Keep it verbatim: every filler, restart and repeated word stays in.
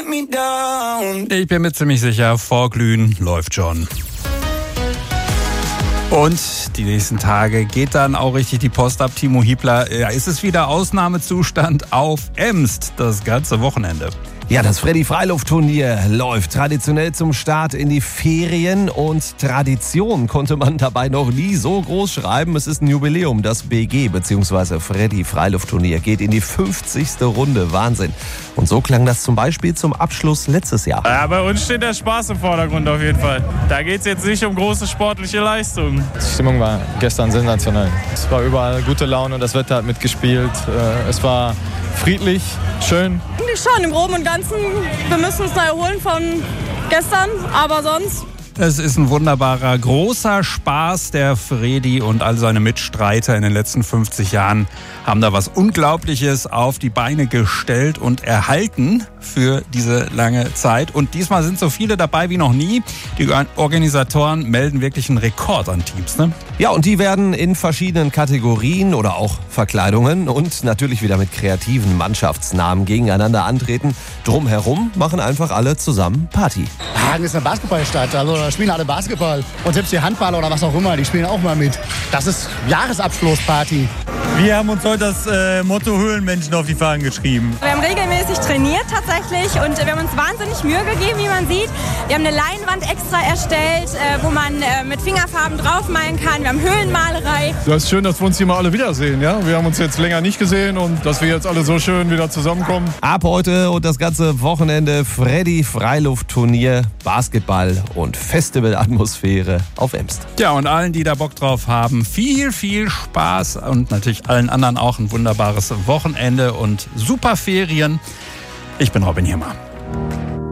me down. Ich bin mir ziemlich sicher, Vorglühen läuft schon. Und die nächsten Tage geht dann auch richtig die Post ab. Timo Hiebler, ja, ist es wieder Ausnahmezustand auf Emst das ganze Wochenende? Ja, das Freddy-Freiluft-Turnier läuft traditionell zum Start in die Ferien und Tradition konnte man dabei noch nie so groß schreiben. Es ist ein Jubiläum. Das B G bzw. Freddy-Freiluft-Turnier geht in die fünfzigste Runde. Wahnsinn. Und so klang das zum Beispiel zum Abschluss letztes Jahr. Ja, bei uns steht der Spaß im Vordergrund auf jeden Fall. Da geht es jetzt nicht um große sportliche Leistungen. Die Stimmung war gestern sensationell. Es war überall gute Laune, das Wetter hat mitgespielt. Es war friedlich, schön. Schon im Groben und Ganzen. Wir müssen uns da erholen von gestern, aber sonst. Es ist ein wunderbarer, großer Spaß. Der Freddy und all seine Mitstreiter in den letzten fünfzig Jahren haben da was Unglaubliches auf die Beine gestellt und erhalten für diese lange Zeit. Und diesmal sind so viele dabei wie noch nie. Die Organisatoren melden wirklich einen Rekord an Teams, ne? Ja, und die werden in verschiedenen Kategorien oder auch Verkleidungen und natürlich wieder mit kreativen Mannschaftsnamen gegeneinander antreten. Drumherum machen einfach alle zusammen Party. Hagen ist eine Basketballstadt, also da spielen alle Basketball. Und selbst die Handballer oder was auch immer, die spielen auch mal mit. Das ist Jahresabschlussparty. Wir haben uns heute das äh, Motto Höhlenmenschen auf die Fahnen geschrieben. Wir haben regelmäßig trainiert tatsächlich und wir haben uns wahnsinnig Mühe gegeben, wie man sieht. Wir haben eine Leinwand extra erstellt, äh, wo man äh, mit Fingerfarben draufmalen kann. Wir haben Höhlenmalerei. Das ist schön, dass wir uns hier mal alle wiedersehen. Ja? Wir haben uns jetzt länger nicht gesehen und dass wir jetzt alle so schön wieder zusammenkommen. Ab heute und das ganze Wochenende Freddy-Freiluft-Turnier, Basketball und Festivalatmosphäre auf Emst. Ja, und allen, die da Bock drauf haben, viel, viel Spaß und natürlich allen anderen auch ein wunderbares Wochenende und super Ferien. Ich bin Robin Hirmer.